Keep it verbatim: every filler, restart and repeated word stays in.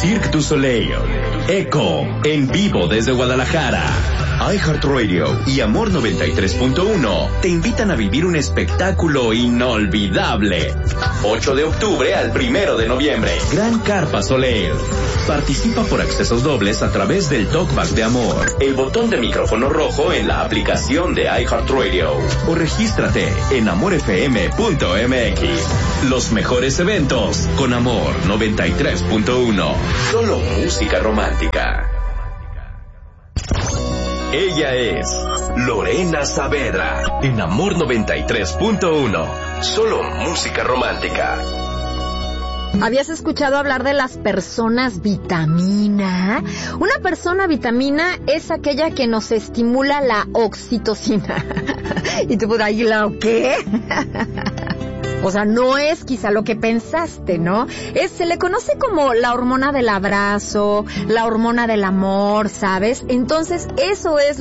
Cirque du Soleil, Echo, en vivo desde Guadalajara. iHeartRadio y Amor noventa y tres punto uno te invitan a vivir un espectáculo inolvidable. ocho de octubre al primero de noviembre. Gran Carpa Soleil. Participa por accesos dobles a través del Talkback de Amor, el botón de micrófono rojo en la aplicación de iHeartRadio o regístrate en amor f m punto m x. Los mejores eventos con Amor noventa y tres punto uno. Solo música romántica. Ella es Lorena Saavedra en Amor noventa y tres punto uno. Solo música romántica. ¿Habías escuchado hablar de las personas vitamina? Una persona vitamina es aquella que nos estimula la oxitocina. Y tú, por ahí, ¿la qué? O sea, no es quizá lo que pensaste, ¿no? Es, se le conoce como la hormona del abrazo, la hormona del amor, ¿sabes? Entonces, eso es